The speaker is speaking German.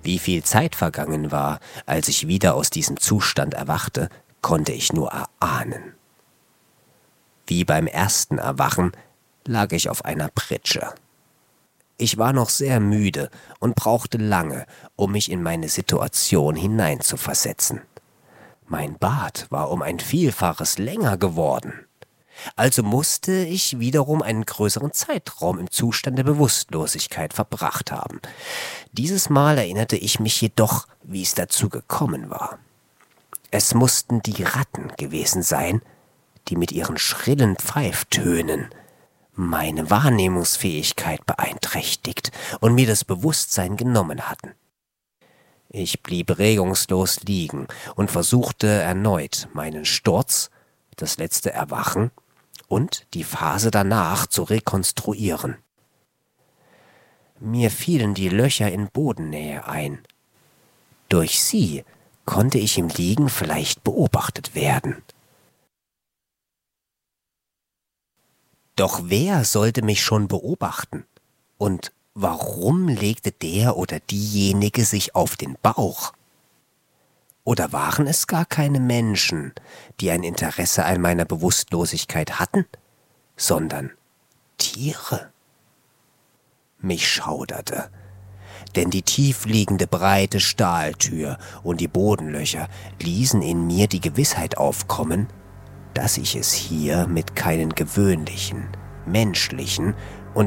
Wie viel Zeit vergangen war, als ich wieder aus diesem Zustand erwachte, konnte ich nur erahnen. Wie beim ersten Erwachen lag ich auf einer Pritsche. Ich war noch sehr müde und brauchte lange, um mich in meine Situation hineinzuversetzen. Mein Bad war um ein Vielfaches länger geworden. Also musste ich wiederum einen größeren Zeitraum im Zustand der Bewusstlosigkeit verbracht haben. Dieses Mal erinnerte ich mich jedoch, wie es dazu gekommen war. Es mussten die Ratten gewesen sein, die mit ihren schrillen Pfeiftönen meine Wahrnehmungsfähigkeit beeinträchtigt und mir das Bewusstsein genommen hatten. Ich blieb regungslos liegen und versuchte erneut, meinen Sturz, das letzte Erwachen und die Phase danach zu rekonstruieren. Mir fielen die Löcher in Bodennähe ein. Durch sie konnte ich im Liegen vielleicht beobachtet werden. Doch wer sollte mich schon beobachten? Und warum legte der oder diejenige sich auf den Bauch? Oder waren es gar keine Menschen, die ein Interesse an meiner Bewusstlosigkeit hatten, sondern Tiere? Mich schauderte, denn die tiefliegende breite Stahltür und die Bodenlöcher ließen in mir die Gewissheit aufkommen, dass ich es hier mit keinen gewöhnlichen, menschlichen